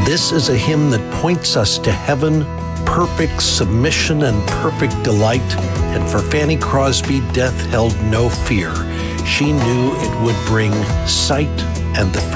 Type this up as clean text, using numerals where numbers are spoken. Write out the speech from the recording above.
This is a hymn that points us to heaven, perfect submission and perfect delight. And for Fanny Crosby, death held no fear. She knew it would bring sight and the